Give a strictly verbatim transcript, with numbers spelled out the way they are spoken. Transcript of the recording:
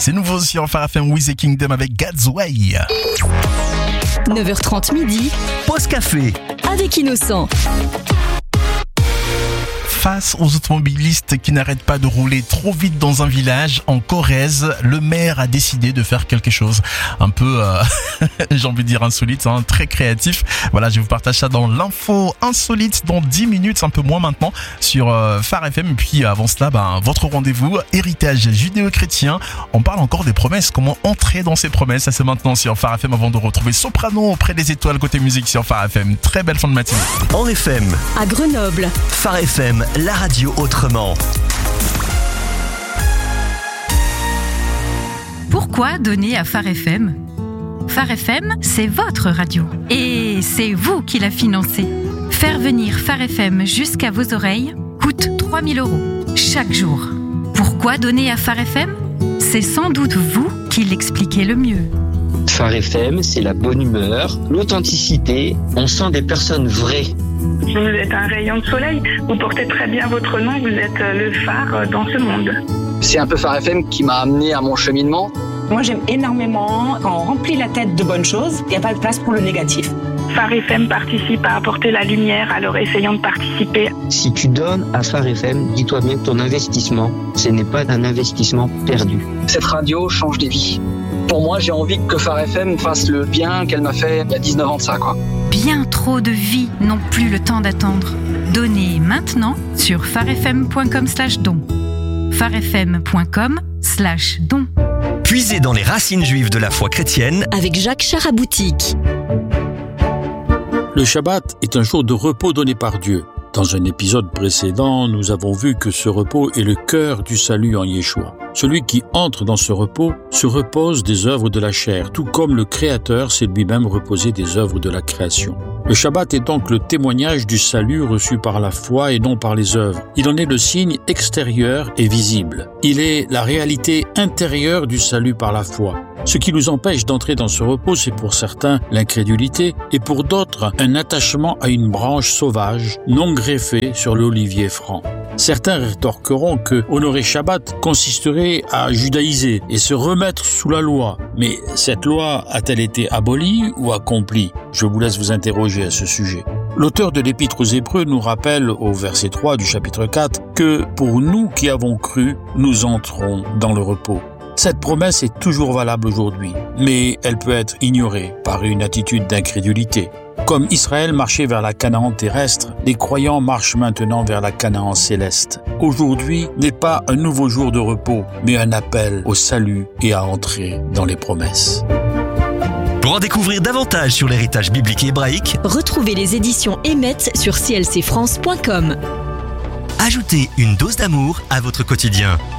C'est nouveau sur Phare F M with the Kingdom avec God's Way. neuf heures trente midi. Pause café. Avec Innocent. Face aux automobilistes qui n'arrêtent pas de rouler trop vite dans un village en Corrèze, le maire a décidé de faire quelque chose un peu, euh, j'ai envie de dire insolite, hein, très créatif. Voilà, je vous partage ça dans l'info insolite dans dix minutes, un peu moins maintenant, sur euh, Phare F M. Et puis avant cela, ben, votre rendez-vous, héritage judéo-chrétien. On parle encore des promesses, comment entrer dans ces promesses. Ça c'est maintenant sur Phare F M avant de retrouver Soprano auprès des étoiles côté musique sur Phare F M. Très belle fin de matinée. En F M. À Grenoble. Phare F M. La radio autrement. Pourquoi donner à Phare F M ? Phare F M, c'est votre radio. Et c'est vous qui la financez. Faire venir Phare F M jusqu'à vos oreilles coûte trois mille euros chaque jour. Pourquoi donner à Phare F M ? C'est sans doute vous qui l'expliquez le mieux. Phare F M, c'est la bonne humeur, l'authenticité, on sent des personnes vraies. Vous êtes un rayon de soleil, vous portez très bien votre nom, vous êtes le phare dans ce monde. C'est un peu Phare F M qui m'a amené à mon cheminement. Moi j'aime énormément quand on remplit la tête de bonnes choses, il n'y a pas de place pour le négatif. Phare F M participe à apporter la lumière, alors essayons de participer. Si tu donnes à Phare F M, dis-toi bien que ton investissement, ce n'est pas un investissement perdu. Cette radio change des vies. Pour moi, j'ai envie que Phare F M fasse le bien qu'elle m'a fait il y a dix-neuf ans de ça, quoi. Bien trop de vies n'ont plus le temps d'attendre. Donnez maintenant sur pharefm.com slash don. pharefm.com slash don. Puisez dans les racines juives de la foi chrétienne Avec Jacques Charaboutique. Le Shabbat est un jour de repos donné par Dieu. Dans un épisode précédent, nous avons vu que ce repos est le cœur du salut en Yeshua. Celui qui entre dans ce repos se repose des œuvres de la chair, tout comme le Créateur s'est lui-même reposé des œuvres de la création. Le Shabbat est donc le témoignage du salut reçu par la foi et non par les œuvres. Il en est le signe extérieur et visible. Il est la réalité intérieure du salut par la foi. Ce qui nous empêche d'entrer dans ce repos, c'est pour certains l'incrédulité et pour d'autres un attachement à une branche sauvage, non greffée sur l'olivier franc. Certains rétorqueront que honorer Shabbat consisterait à judaïser et se remettre sous la loi. Mais cette loi a-t-elle été abolie ou accomplie ? Je vous laisse vous interroger à ce sujet. L'auteur de l'Épître aux Hébreux nous rappelle au verset trois du chapitre quatre que pour nous qui avons cru, nous entrons dans le repos. Cette promesse est toujours valable aujourd'hui, mais elle peut être ignorée par une attitude d'incrédulité. Comme Israël marchait vers la Canaan terrestre, les croyants marchent maintenant vers la Canaan céleste. Aujourd'hui n'est pas un nouveau jour de repos, mais un appel au salut et à entrer dans les promesses. Pour en découvrir davantage sur l'héritage biblique hébraïque, Retrouvez les éditions Emmet sur c l c france point com. ajoutez une dose d'amour à votre quotidien.